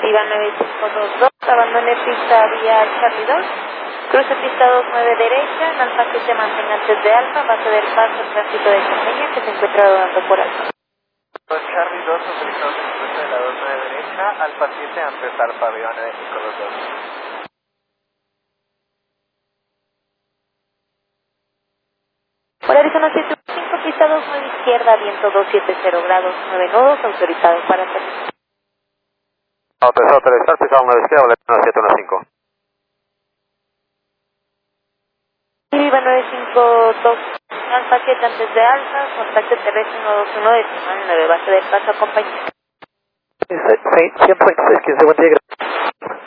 Viva 9522, abandone pista vía Charlie 2, cruce pista 29 derecha, en Alfa 7 mantenga antes de Alfa, va a ceder paso el tránsito de Cameña que se encuentra rodando por Alfa. Charlie 2, autorizado en cruce de la 29 derecha, Alfa 7 antes Alfa, Viva 9522. Por Arizona 75, pista 29 izquierda, viento 270 grados, 9 nudos, autorizado para aterrizar. Autorizar, pista 29 izquierda, 715. Viva 952, Alfa 7 antes de Alfa, contacto terrestre 121 decimal 9, base del paso a compañía. 100.6, 15 buen día,